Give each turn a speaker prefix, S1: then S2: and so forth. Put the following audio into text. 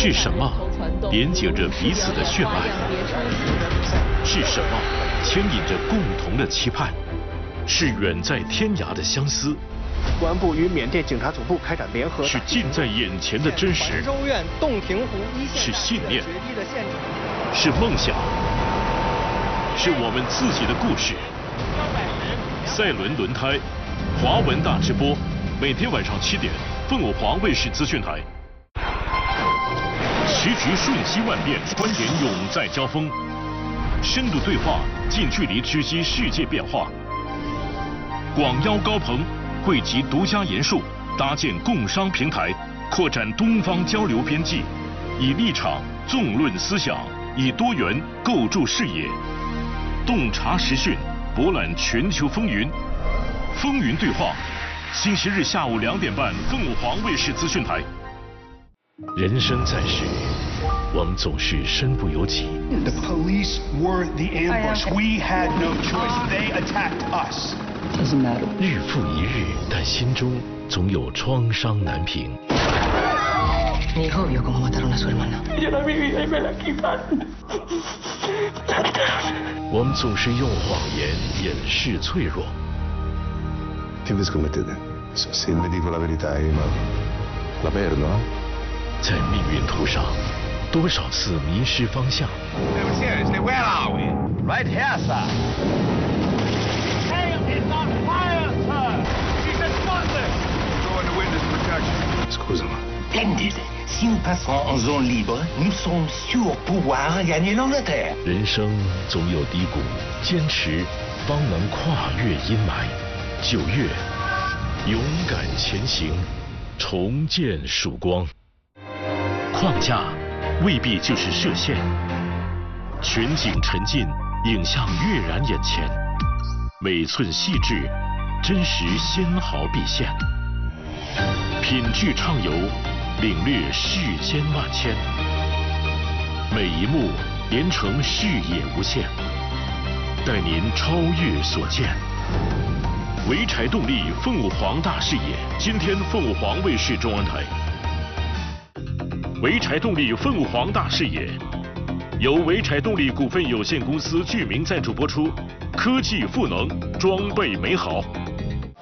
S1: 是什么连接着彼此的血脉？是什么牵引着共同的期盼？是远在天涯的相思。
S2: 公安部与缅甸警察总部开展联合。
S1: 是近在眼前的真实。
S2: 州院洞庭湖一线。
S1: 是信念。是梦想。是我们自己的故事。赛伦轮胎，华文大直播，每天晚上7点，凤凰卫视资讯台。时局瞬息万变，观点永在交锋，深度对话，近距离直击世界变化。广邀高朋，汇集独家研述，搭建共商平台，扩展东方交流边际，以立场纵论思想，以多元构筑视野，洞察时讯，博览全球风云。风云对话，星期日下午2点半，凤凰卫视资讯台。人生在世，我们总是身不由己。
S3: The police were the ambush. We had no choice. They attacked us.
S4: Doesn't matter.
S1: 日复一日，但心中总有创伤难平。
S4: Mi hijo vio cómo mataron a su hermana.
S5: Yo la viví y me la quitaron.
S1: 我们总是用谎言掩饰脆弱。
S6: Che vi scommettete? Se le dico la verità, la perdo, eh?
S1: 在命运途上，多少次迷失方向。
S7: Seriously, where are we? Right here, sir.
S5: Tail is on fire, sir. She's explosive.
S7: Go into witness protection.
S6: Scusami.
S8: Splendide. Si nous passons en zone libre, nous sommes sûrs pouvoir gagner l'Angleterre.
S1: 人生总有低谷，坚持方能跨越阴霾。9月，勇敢前行，重见曙光。框架未必就是射线，全景沉浸，影像跃然眼前，每寸细致，真实纤毫毕现。品质畅游，领略世间万千，每一幕连成视野无限，带您超越所见。潍柴动力凤凰大视野，今天凤凰卫视中文台。潍柴动力凤凰大视野，由潍柴动力股份有限公司剧名赞助播出，科技赋能，装备美好。